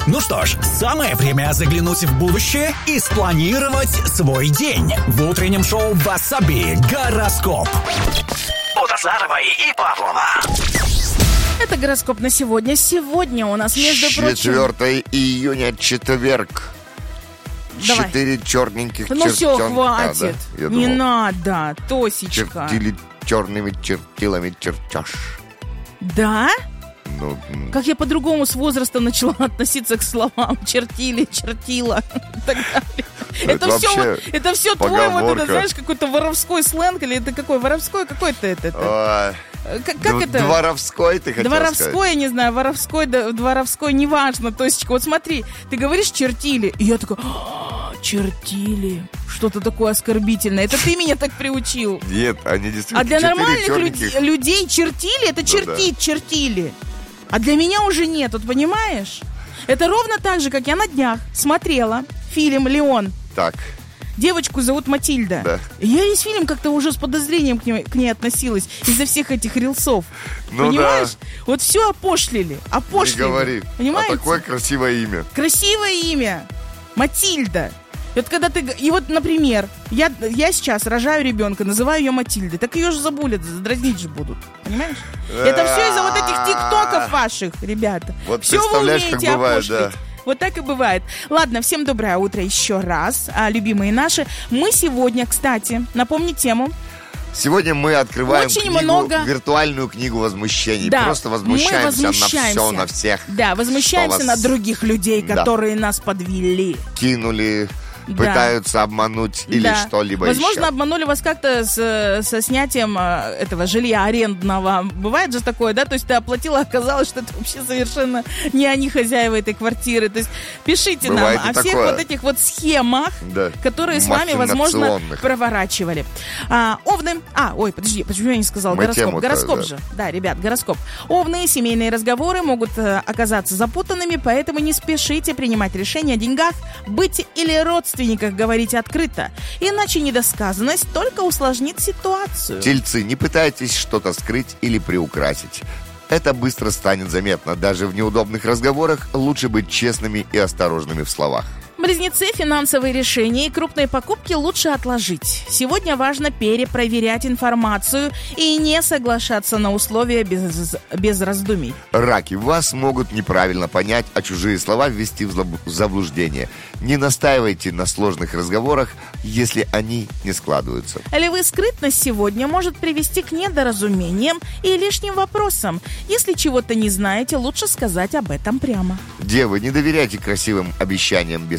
Ну что ж, самое время заглянуть в будущее и спланировать свой день. В утреннем шоу «Васаби» гороскоп. Утасаровой и Павлова. Это гороскоп на сегодня. Сегодня у нас, между прочим... 4 июня, четверг. Давай. 4 черненьких Ну все, чертенка. хватит. Я Не думал, надо, Тосечка. чертили черными чертилами чертеж. Да? Ну, Как я по-другому с возраста начала относиться к словам чертили, чертила и так далее. Это все твой, вот это, поговорка. знаешь, какой-то воровской сленг, или это какой воровской, какой-то это? Как это? Дворовской, ты хотел сказать? Дворовской, я не знаю, воровской, дворовской, неважно, Тосечка. Вот смотри, ты говоришь чертили, и я такая, чертили, что-то такое оскорбительное. Это ты меня так приучил. Нет, они действительно А для 4 нормальных черненьких. людей чертили, это чертить, чертили. А для меня уже нет, вот понимаешь? Это ровно так же, как я на днях смотрела фильм «Леон». Так, Девочку зовут Матильда. Да. И я весь фильм как-то уже с подозрением к ней относилась из-за всех этих рилсов. Ну понимаешь? да. Вот все опошлили. не говори. Понимаете? А такое красивое имя. Красивое имя. Матильда. И вот когда ты... И вот, например, я сейчас рожаю ребенка, называю ее Матильдой. Так ее же забулят, дразнить же будут. Понимаешь? Это все из-за вот этих тиктоков ваших, ребята. Вот все вы представляешь, как умеете бывает, опошлить. да. Вот так и бывает. Ладно, всем доброе утро еще раз, любимые наши. Мы сегодня, кстати, напомни тему. Сегодня мы открываем Очень книгу, много... виртуальную книгу возмущений. Да, Просто мы возмущаемся на возмущаемся. все, на всех. Да, возмущаемся Что вас- на других людей, Да. которые нас подвели. Кинули, Да. пытаются обмануть или Да. что-либо Возможно, еще. обманули вас как-то со снятием этого жилья арендного. Бывает же такое, да? То есть ты оплатила, оказалось, что это вообще совершенно не они хозяева этой квартиры. То есть пишите Бывает нам и о всех такое. вот этих вот схемах, Да. которые с вами, возможно, Махинационных. проворачивали. Овны. Подожди, почему я не сказала Мы гороскоп? тему-то, Гороскоп да. же. Да, ребят, гороскоп. Овны, семейные разговоры могут оказаться запутанными, поэтому не спешите принимать решения о деньгах, быте или родственниках, говорите открыто. Иначе недосказанность только усложнит ситуацию. Тельцы, не пытайтесь что-то скрыть или приукрасить. Это быстро станет заметно. Даже в неудобных разговорах лучше быть честными и осторожными в словах. Близнецы, финансовые решения и крупные покупки лучше отложить. Сегодня важно перепроверять информацию и не соглашаться на условия без раздумий. Раки, вас могут неправильно понять, а чужие слова ввести в заблуждение. Не настаивайте на сложных разговорах, если они не складываются. Львы, скрытность сегодня может привести к недоразумениям и лишним вопросам. Если чего-то не знаете, лучше сказать об этом прямо. Девы, не доверяйте красивым обещаниям без